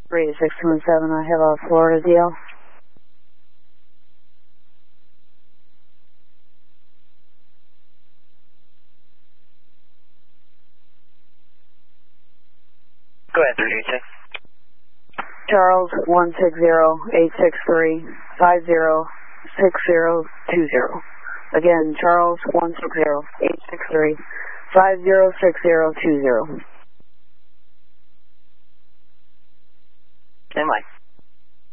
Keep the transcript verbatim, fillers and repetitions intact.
three six two one seven, I have a Florida deal. Go ahead, three six. Charles, one six zero eight six three five zero six zero two zero. Again, Charles, one six zero eight six three five zero six zero two zero. Stand by.